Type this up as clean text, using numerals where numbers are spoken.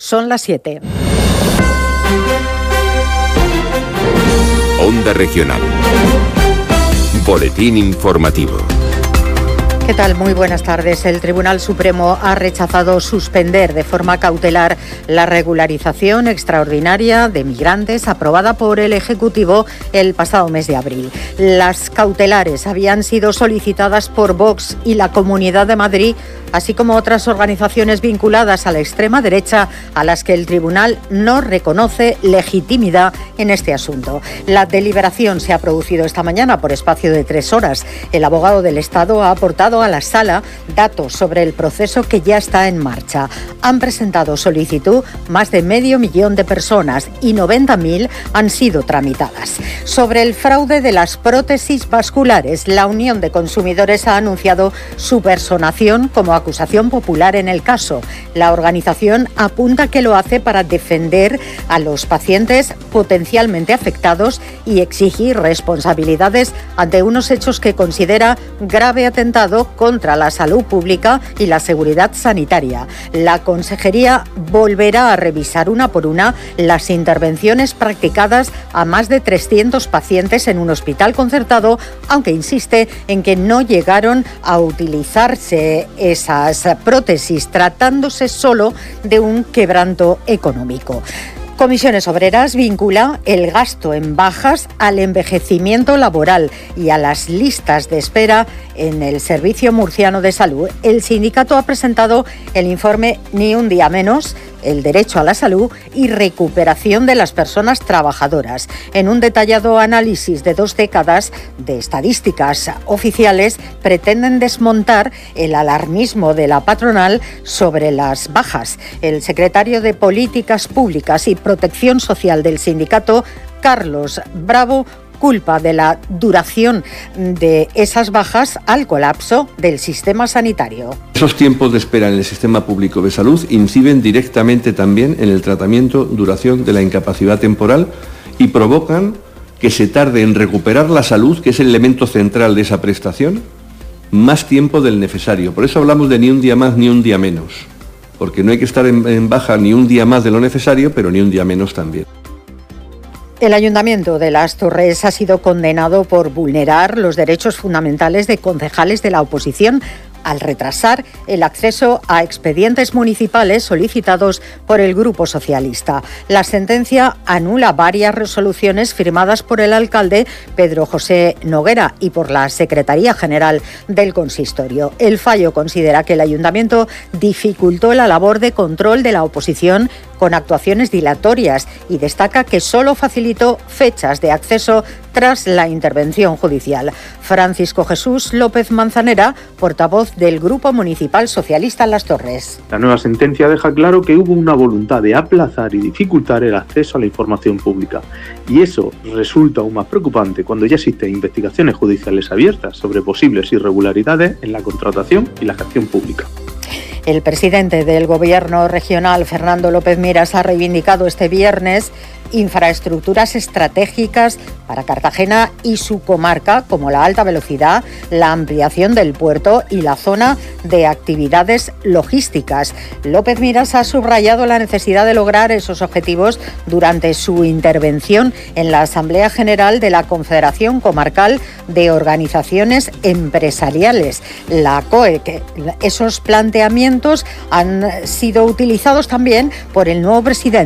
Son las 7. Onda Regional. Boletín informativo. ¿Qué tal? Muy buenas tardes. El Tribunal Supremo ha rechazado suspender de forma cautelar la regularización extraordinaria de migrantes aprobada por el Ejecutivo el pasado mes de abril. Las cautelares habían sido solicitadas por Vox y la Comunidad de Madrid, así como otras organizaciones vinculadas a la extrema derecha, a las que el Tribunal no reconoce legitimidad en este asunto. La deliberación se ha producido esta mañana por espacio de 3 horas. El abogado del Estado ha aportado a la sala datos sobre el proceso que ya está en marcha. Han presentado solicitud más de 500.000 de personas y 90.000 han sido tramitadas. Sobre el fraude de las prótesis vasculares, la Unión de Consumidores ha anunciado su personación como acusación popular en el caso. La organización apunta que lo hace para defender a los pacientes potencialmente afectados y exigir responsabilidades ante unos hechos que considera grave atentado contra la salud pública y la seguridad sanitaria. La Consejería volverá a revisar una por una las intervenciones practicadas a más de 300 pacientes en un hospital concertado, aunque insiste en que no llegaron a utilizarse esas prótesis, tratándose solo de un quebranto económico. Comisiones Obreras vincula el gasto en bajas al envejecimiento laboral y a las listas de espera en el Servicio Murciano de Salud. El sindicato ha presentado el informe Ni un día menos, el derecho a la salud y recuperación de las personas trabajadoras. En un detallado análisis de 2 décadas de estadísticas oficiales, pretenden desmontar el alarmismo de la patronal sobre las bajas. El secretario de Políticas Públicas y Protección Social del sindicato, Carlos Bravo, culpa de la duración de esas bajas al colapso del sistema sanitario. Esos tiempos de espera en el sistema público de salud inciden directamente también en el tratamiento, duración de la incapacidad temporal y provocan que se tarde en recuperar la salud, que es el elemento central de esa prestación, más tiempo del necesario. Por eso hablamos de ni un día más ni un día menos, porque no hay que estar en baja ni un día más de lo necesario, pero ni un día menos también. El Ayuntamiento de Las Torres ha sido condenado por vulnerar los derechos fundamentales de concejales de la oposición al retrasar el acceso a expedientes municipales solicitados por el Grupo Socialista. La sentencia anula varias resoluciones firmadas por el alcalde Pedro José Noguera y por la Secretaría General del Consistorio. El fallo considera que el Ayuntamiento dificultó la labor de control de la oposición con actuaciones dilatorias y destaca que solo facilitó fechas de acceso tras la intervención judicial. Francisco Jesús López Manzanera, portavoz del Grupo Municipal Socialista en Las Torres. La nueva sentencia deja claro que hubo una voluntad de aplazar y dificultar el acceso a la información pública. Y eso resulta aún más preocupante cuando ya existen investigaciones judiciales abiertas sobre posibles irregularidades en la contratación y la gestión pública. El presidente del Gobierno regional, Fernando López Miras, ha reivindicado este viernes infraestructuras estratégicas para Cartagena y su comarca, como la alta velocidad, la ampliación del puerto y la zona de actividades logísticas. López Miras ha subrayado la necesidad de lograr esos objetivos durante su intervención en la Asamblea General de la Confederación Comarcal de Organizaciones Empresariales, la COEC. Esos planteamientos han sido utilizados también por el nuevo presidente